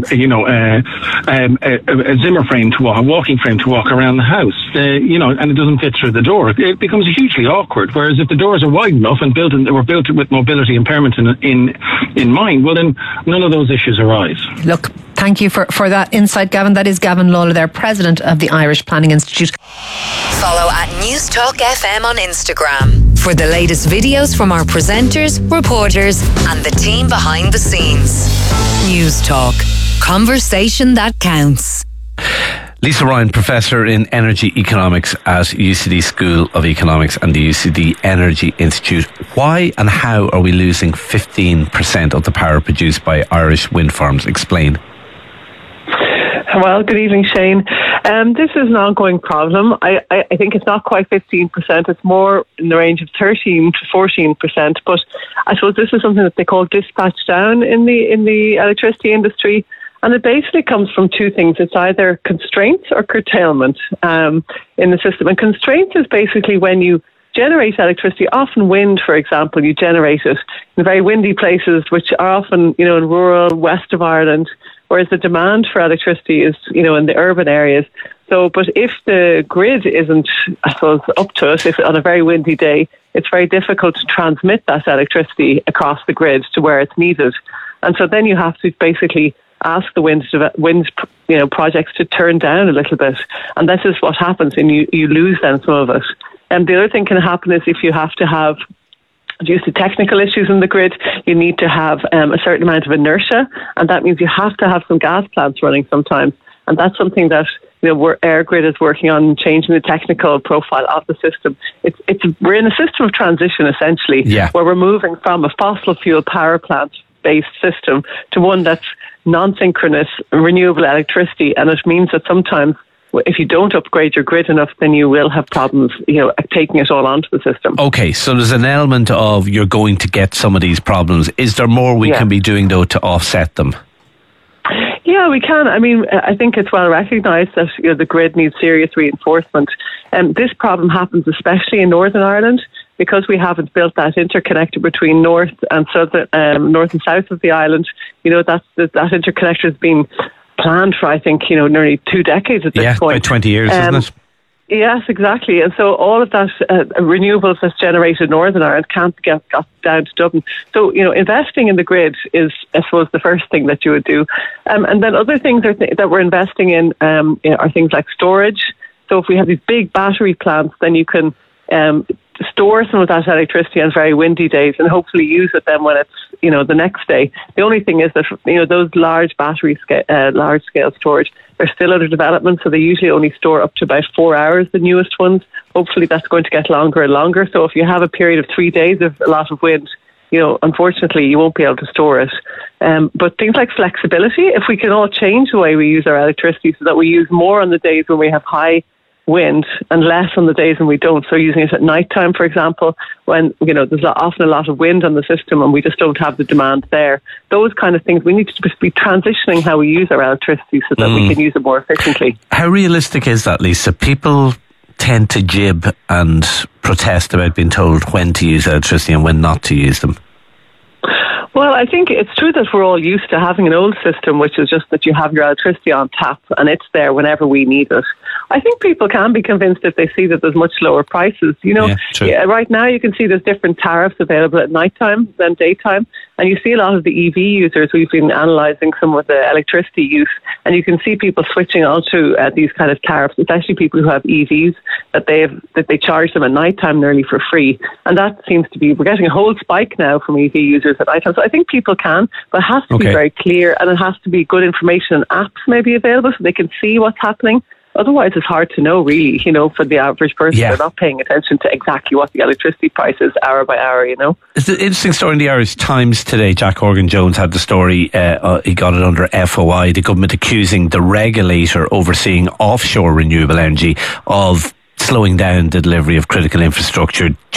[SPEAKER 22] Zimmer frame to walk, a walking frame to walk around the house, and it doesn't fit through the door. It becomes hugely awkward. Whereas if the doors are wide enough and were built with mobility impairment in mind, well then none of those issues arise.
[SPEAKER 6] Look, thank you for that insight, Gavin. That is Gavin Lawler there, President of the Irish Planning Institute.
[SPEAKER 3] Follow at News Talk FM on Instagram for the latest videos from our presenters, reporters and the team behind the scenes. News Talk. Conversation that counts.
[SPEAKER 9] Lisa Ryan, Professor in Energy Economics at UCD School of Economics and the UCD Energy Institute. Why and how are we losing 15% of the power produced by Irish wind farms? Explain.
[SPEAKER 2] Well, good evening, Shane. This is an ongoing problem. I think it's not quite 15%. It's more in the range of 13 to 14%. But I suppose this is something that they call dispatch down in the electricity industry. And it basically comes from two things. It's either constraints or curtailment in the system. And constraints is basically when you generate electricity, often wind, for example, you generate it in very windy places, which are often, in rural west of Ireland, whereas the demand for electricity is, in the urban areas. So, but if the grid isn't, I suppose, up to it, if on a very windy day, it's very difficult to transmit that electricity across the grid to where it's needed. And so then you have to basically ask the wind projects to turn down a little bit. And this is what happens, and you lose then some of it. And the other thing can happen is if you have to have, due to technical issues in the grid, you need to have a certain amount of inertia, and that means you have to have some gas plants running sometimes. And that's something that EirGrid is working on, changing the technical profile of the system. We're in a system of transition, essentially, where we're moving from a fossil fuel power plant-based system to one that's non-synchronous renewable electricity, and it means that sometimes if you don't upgrade your grid enough, then you will have problems, taking it all onto the system. Okay,
[SPEAKER 9] so there's an element of you're going to get some of these problems. Is there more we can be doing, though, to offset them?
[SPEAKER 2] Yeah, we can. I mean, I think it's well recognised that the grid needs serious reinforcement. This problem happens especially in Northern Ireland because we haven't built that interconnector between north and south of the island. That interconnector has been planned for, I think, nearly 2 decades at this point.
[SPEAKER 9] Yeah, about 20 years, isn't it?
[SPEAKER 2] Yes, exactly. And so all of that renewables that's generated in Northern Ireland can't get down to Dublin. So, investing in the grid is, I suppose, the first thing that you would do. And then other things that we're investing in are things like storage. So if we have these big battery plants, then you can store some of that electricity on very windy days and hopefully use it then when it's, the next day. The only thing is that, those large large scale storage, they're still under development, so they usually only store up to about 4 hours, the newest ones. Hopefully that's going to get longer and longer. So if you have a period of 3 days of a lot of wind, unfortunately you won't be able to store it. But things like flexibility, if we can all change the way we use our electricity so that we use more on the days when we have high wind and less on the days when we don't. So using it at night time, for example, when there's often a lot of wind on the system and we just don't have the demand there. Those kind of things, we need to just be transitioning how we use our electricity so that we can use it more efficiently.
[SPEAKER 9] How realistic is that, Lisa? People tend to jib and protest about being told when to use electricity and when not to use them.
[SPEAKER 2] Well, I think it's true that we're all used to having an old system, which is just that you have your electricity on tap and it's there whenever we need it. I think people can be convinced if they see that there's much lower prices. You know, right now you can see there's different tariffs available at nighttime than daytime. And you see a lot of the EV users. We've been analysing some of the electricity use, and you can see people switching onto these kind of tariffs, especially people who have EVs, that they charge them at nighttime nearly for free. And that seems to be, we're getting a whole spike now from EV users at nighttime. So I think people can, but it has to be very clear, and it has to be good information and apps maybe available so they can see what's happening. Otherwise, it's hard to know, really, you know, for the average person. They're not paying attention to exactly what the electricity price is hour by hour, you know.
[SPEAKER 9] It's an interesting story in the Irish Times today. Jack Horgan-Jones had the story, he got it under FOI, the government accusing the regulator overseeing offshore renewable energy of slowing down the delivery of critical infrastructure